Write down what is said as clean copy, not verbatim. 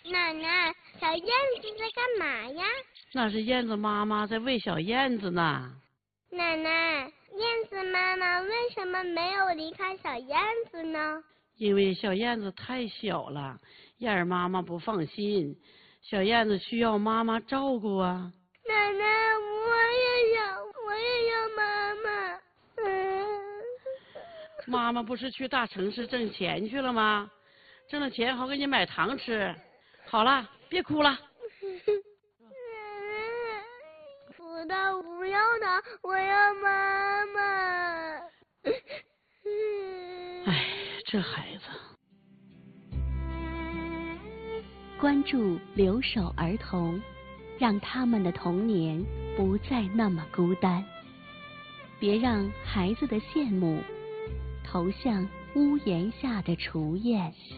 奶奶，小燕子在干嘛呀？ 那是燕子妈妈在喂小燕子呢。 奶奶，燕子妈妈为什么没有离开小燕子呢？ 因为小燕子太小了，燕儿妈妈不放心，小燕子需要妈妈照顾啊。 奶奶，我也要妈妈。 妈妈不是去大城市挣钱去了吗？挣了钱好给你买糖吃。好了，别哭了。 不的，不要的，我要妈妈。 哎，这孩子。 关注留守儿童，让他们的童年不再那么孤单。别让孩子的羡慕投向屋檐下的雏燕。